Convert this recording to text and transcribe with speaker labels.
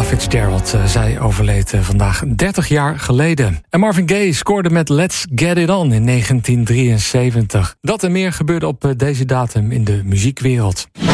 Speaker 1: Fitzgerald. Zij overleed vandaag 30 jaar geleden. En Marvin Gaye scoorde met Let's Get It On in 1973. Dat en meer gebeurde op deze datum in de muziekwereld.